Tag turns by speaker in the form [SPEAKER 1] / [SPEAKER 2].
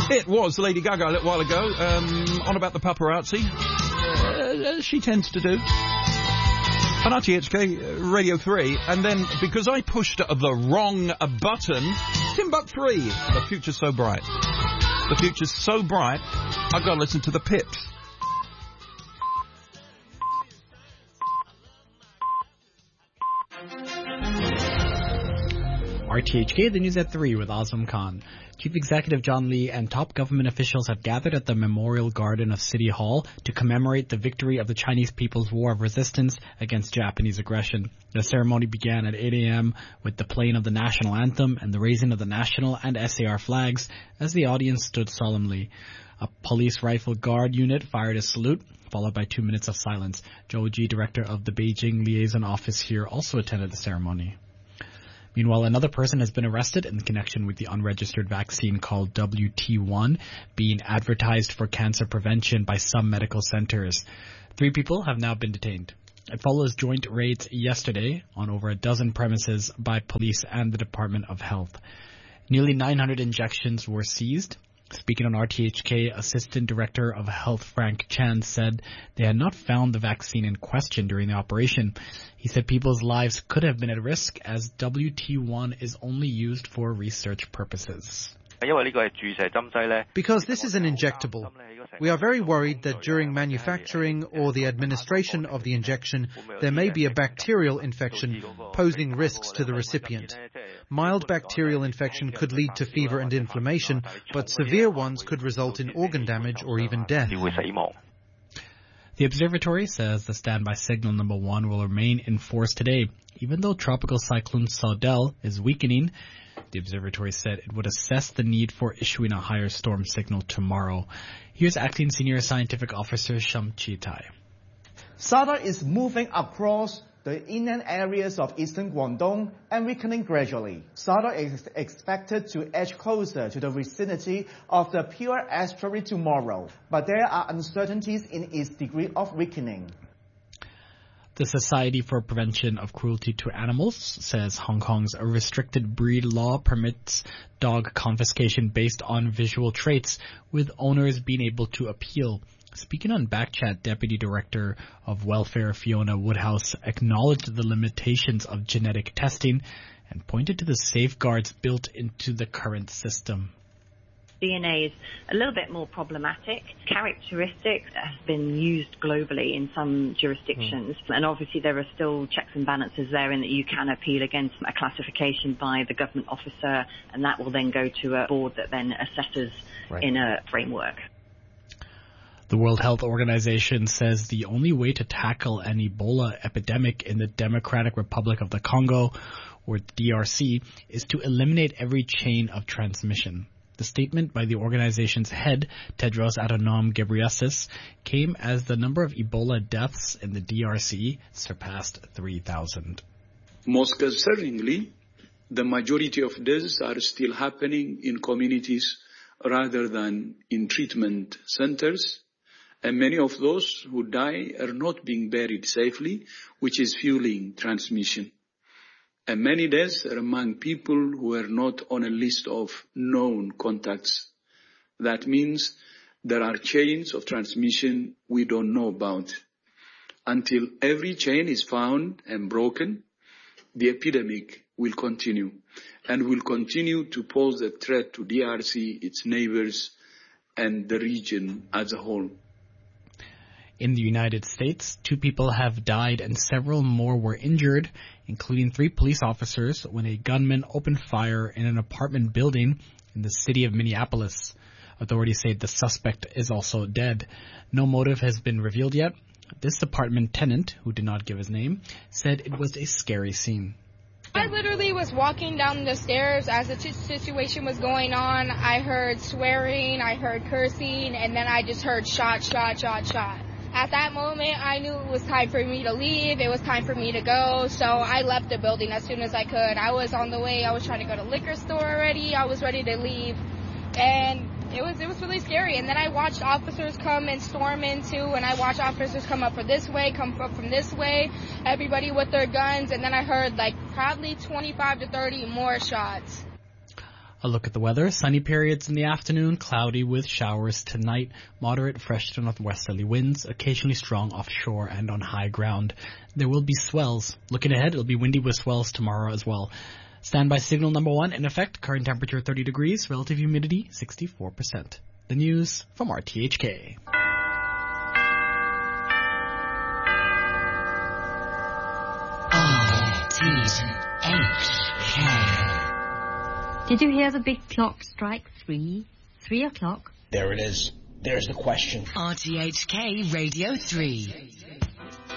[SPEAKER 1] It was Lady Gaga a little while ago, on about the paparazzi, as she tends to do. On RTHK Radio 3, and then, because I pushed the wrong button, Timbuk 3, the future's so bright. The future's so bright, I've got to listen to the Pips.
[SPEAKER 2] RTHK, the news at 3 with Azam Khan. Chief Executive John Lee and top government officials have gathered at the Memorial Garden of City Hall to commemorate the victory of the Chinese People's War of Resistance against Japanese aggression. The ceremony began at 8 a.m. with the playing of the national anthem and the raising of the national and SAR flags as the audience stood solemnly. A police rifle guard unit fired a salute, followed by 2 minutes of silence. Zhou Ji, director of the Beijing liaison office here, also attended the ceremony. Meanwhile, another person has been arrested in connection with the unregistered vaccine called WT1 being advertised for cancer prevention by some medical centers. 3 people have now been detained. It follows joint raids yesterday on over a dozen premises by police and the Department of Health. Nearly 900 injections were seized. Speaking on RTHK, Assistant Director of Health Frank Chan said they had not found the vaccine in question during the operation. He said people's lives could have been at risk as WT1 is only used for research purposes.
[SPEAKER 3] Because this is an injectable, we are very worried that during manufacturing or the administration of the injection, there may be a bacterial infection posing risks to the recipient. Mild bacterial infection could lead to fever and inflammation, but severe ones could result in organ damage or even death.
[SPEAKER 2] The observatory says the standby signal number 1 will remain in force today. Even though tropical cyclone Saudel is weakening, the observatory said it would assess the need for issuing a higher storm signal tomorrow. Here's Acting Senior Scientific Officer Sham Chi-tai.
[SPEAKER 4] Saudel is moving across the inland areas of eastern Guangdong and weakening gradually. Saudel is expected to edge closer to the vicinity of the Pure Estuary tomorrow, but there are uncertainties in its degree of weakening.
[SPEAKER 2] The Society for Prevention of Cruelty to Animals says Hong Kong's restricted breed law permits dog confiscation based on visual traits, with owners being able to appeal. Speaking on Backchat, Deputy Director of Welfare Fiona Woodhouse acknowledged the limitations of genetic testing and pointed to the safeguards built into the current system.
[SPEAKER 5] DNA is a little bit more problematic. Characteristics have been used globally in some jurisdictions, and obviously there are still checks and balances there in that you can appeal against a classification by the government officer, and that will then go to a board that then assesses in a framework.
[SPEAKER 2] The World Health Organization says the only way to tackle an Ebola epidemic in the Democratic Republic of the Congo, or DRC, is to eliminate every chain of transmission. The statement by the organization's head, Tedros Adhanom Ghebreyesus, came as the number of Ebola deaths in the DRC surpassed 3,000.
[SPEAKER 6] Most concerningly, the majority of deaths are still happening in communities rather than in treatment centers, and many of those who die are not being buried safely, which is fueling transmission. And many deaths are among people who are not on a list of known contacts. That means there are chains of transmission we don't know about. Until every chain is found and broken, the epidemic will continue and will continue to pose a threat to DRC, its neighbors, and the region as a whole.
[SPEAKER 2] In the United States, 2 people have died and several more were injured, including 3 police officers, when a gunman opened fire in an apartment building in the city of Minneapolis. Authorities say the suspect is also dead. No motive has been revealed yet. This apartment tenant, who did not give his name, said it was a scary scene.
[SPEAKER 7] I literally was walking down the stairs as the situation was going on. I heard swearing, I heard cursing, and then I just heard shot, shot, shot, shot. At that moment, I knew it was time for me to leave. It was time for me to go. So I left the building as soon as I could. I was on the way. I was trying to go to the liquor store already. I was ready to leave. And it was really scary. And then I watched officers come and storm in too. And I watched officers come up from this way, come up from this way. Everybody with their guns. And then I heard like probably 25 to 30 more shots.
[SPEAKER 2] A look at the weather. Sunny periods in the afternoon, cloudy with showers tonight, moderate fresh to northwesterly winds, occasionally strong offshore and on high ground. There will be swells. Looking ahead, it'll be windy with swells tomorrow as well. Standby signal number 1 in effect, current temperature 30 degrees, relative humidity 64%. The news from RTHK.
[SPEAKER 8] RTHK. Did you hear the big clock strike 3? 3 o'clock?
[SPEAKER 9] There it is. There's the question.
[SPEAKER 10] RTHK Radio 3.